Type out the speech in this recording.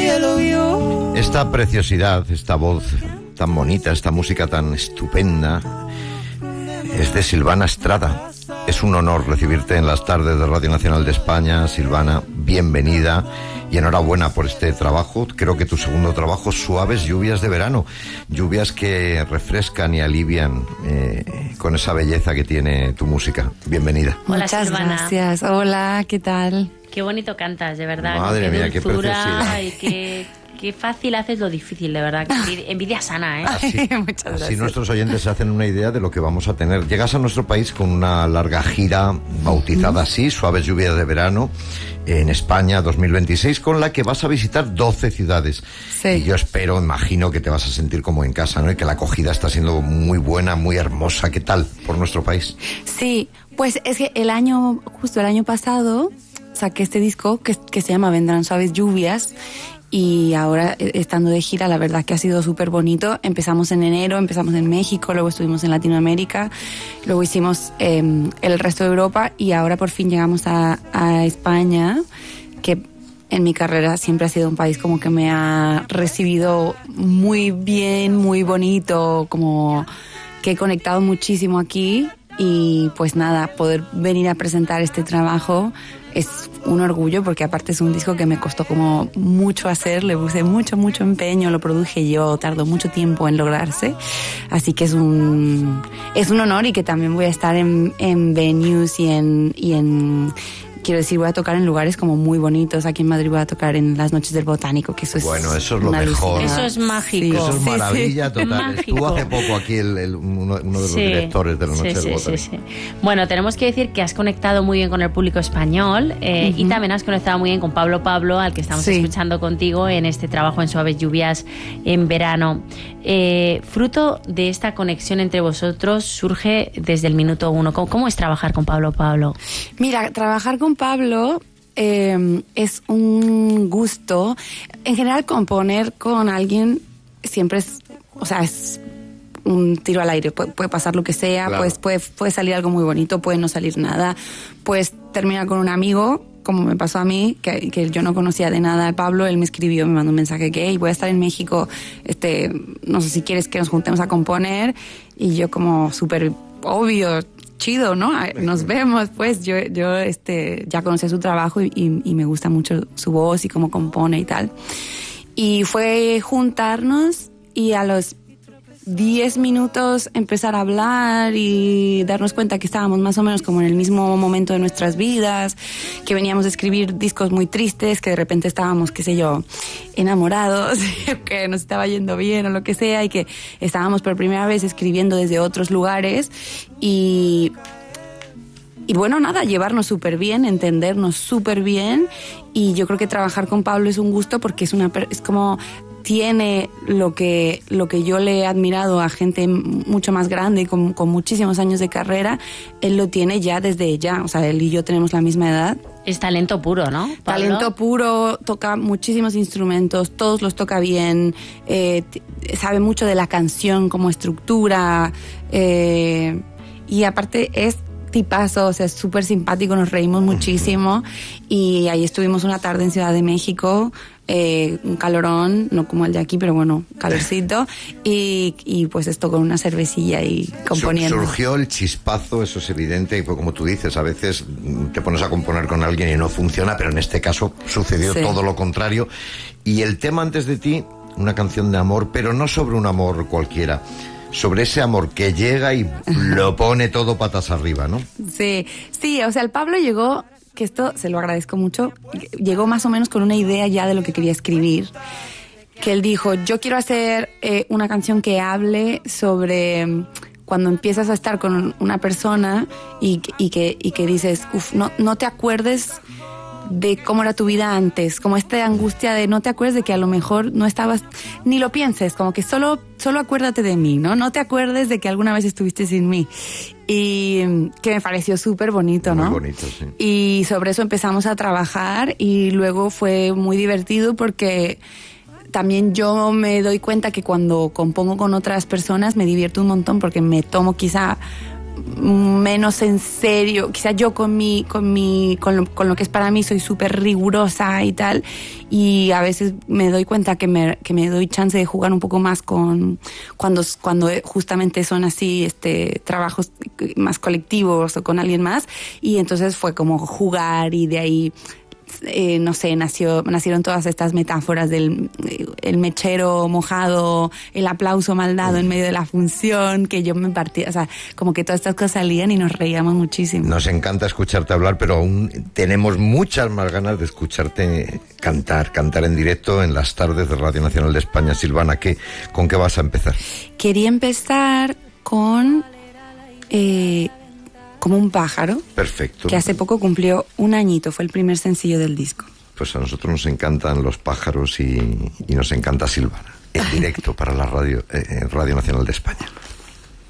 cielo vio. Esta preciosidad, esta voz tan bonita, esta música tan estupenda, es de Silvana Estrada. Es un honor recibirte en las tardes de Radio Nacional de España. Silvana, bienvenida y enhorabuena por este trabajo. Creo que tu segundo trabajo, Suaves lluvias de verano. Lluvias que refrescan y alivian con esa belleza que tiene tu música. Bienvenida. Hola, muchas Silvana. Gracias. Hola, ¿qué tal? Qué bonito cantas, de verdad. Madre mía, qué dulzura preciosidad. y qué fácil haces lo difícil, de verdad. Envidia sana, ¿eh? Así, Muchas así gracias. nuestros oyentes se hacen una idea de lo que vamos a tener. Llegas a nuestro país con una larga gira bautizada así, Suaves lluvias de verano, en España 2026, con la que vas a visitar 12 ciudades. Sí. Y yo imagino que te vas a sentir como en casa, ¿no? Y que la acogida está siendo muy buena, muy hermosa. ¿Qué tal por nuestro país? Sí, pues es que justo el año pasado, saqué este disco que se llama Vendrán Suaves Lluvias. Y ahora, estando de gira, la verdad que ha sido súper bonito. Empezamos en enero, empezamos en México, luego estuvimos en Latinoamérica, luego hicimos el resto de Europa y ahora por fin llegamos a España, que en mi carrera siempre ha sido un país como que me ha recibido muy bien, muy bonito, como que he conectado muchísimo aquí. Y pues nada, poder venir a presentar este trabajo es un orgullo, porque aparte es un disco que me costó como mucho hacer, le puse mucho empeño, lo produje yo, tardó mucho tiempo en lograrse, así que es un honor, y que también voy a estar en venues y en quiero decir, voy a tocar en lugares como muy bonitos. Aquí en Madrid voy a tocar en las Noches del Botánico, que eso es... Bueno, eso es lo una mejor. alucinada. Eso es mágico. Eso es maravilla total. Mágico. Estuvo hace poco aquí uno de los directores de la Noche del Botánico. Sí. Bueno, tenemos que decir que has conectado muy bien con el público español y también has conectado muy bien con Pablo, al que estamos escuchando contigo en este trabajo en Suaves lluvias en verano. Fruto de esta conexión entre vosotros surge desde el minuto uno. ¿Cómo es trabajar con Pablo? Mira, trabajar con Pablo es un gusto. En general, componer con alguien siempre es un tiro al aire. Puede pasar lo que sea, claro. Pues puede salir algo muy bonito, puede no salir nada. Puedes terminar con un amigo, como me pasó a mí, que yo no conocía de nada a Pablo. Él me escribió, me mandó un mensaje que hey, voy a estar en México, no sé si quieres que nos juntemos a componer. Y yo como súper obvio, chido, ¿no? Nos vemos, pues. Yo ya conocí su trabajo y me gusta mucho su voz y cómo compone y tal. Y fue juntarnos y a los 10 minutos empezar a hablar y darnos cuenta que estábamos más o menos como en el mismo momento de nuestras vidas, que veníamos a escribir discos muy tristes, que de repente estábamos, qué sé yo, enamorados, que nos estaba yendo bien o lo que sea, y que estábamos por primera vez escribiendo desde otros lugares y bueno, nada, llevarnos súper bien, entendernos súper bien. Y yo creo que trabajar con Pablo es un gusto, porque es como tiene lo que yo le he admirado a gente mucho más grande, con muchísimos años de carrera. Él lo tiene ya desde ya, o sea, él y yo tenemos la misma edad. Es talento puro, ¿no, Pablo? Talento puro, toca muchísimos instrumentos, todos los toca bien, sabe mucho de la canción como estructura, y aparte es tipazo, o sea, es súper simpático, nos reímos muchísimo. Y ahí estuvimos una tarde en Ciudad de México, un calorón, no como el de aquí, pero bueno, calorcito, y pues esto con una cervecilla y componiendo. Surgió el chispazo, eso es evidente, y fue como tú dices, a veces te pones a componer con alguien y no funciona, pero en este caso sucedió todo lo contrario. Y el tema Antes de ti, una canción de amor, pero no sobre un amor cualquiera, sobre ese amor que llega y lo pone todo patas arriba, ¿no? Sí, o sea, el Pablo llegó, que esto se lo agradezco mucho, llegó más o menos con una idea ya de lo que quería escribir, que él dijo, yo quiero hacer una canción que hable sobre cuando empiezas a estar con una persona y que dices, no te acuerdes de cómo era tu vida antes, como esta angustia de no te acuerdes de que a lo mejor no estabas, ni lo pienses, como que solo acuérdate de mí, ¿no? No te acuerdes de que alguna vez estuviste sin mí. Y que me pareció súper bonito, ¿no? Muy bonito, sí. Y sobre eso empezamos a trabajar y luego fue muy divertido, porque también yo me doy cuenta que cuando compongo con otras personas me divierto un montón, porque me tomo quizá menos en serio. Quizás yo con lo que es para mí soy súper rigurosa y tal, y a veces me doy cuenta que me doy chance de jugar un poco más cuando justamente son así trabajos más colectivos o con alguien más, y entonces fue como jugar, y de ahí no sé, nacieron todas estas metáforas del el mechero mojado, el aplauso mal dado en medio de la función, que yo me partía, o sea, como que todas estas cosas salían y nos reíamos muchísimo. Nos encanta escucharte hablar, pero aún tenemos muchas más ganas de escucharte cantar en directo en las tardes de Radio Nacional de España. Silvana, ¿con qué vas a empezar? Quería empezar con Como un pájaro. Perfecto. Que hace poco cumplió 1 añito, fue el primer sencillo del disco. Pues a nosotros nos encantan los pájaros y nos encanta Silvana. En directo para la Radio Nacional de España.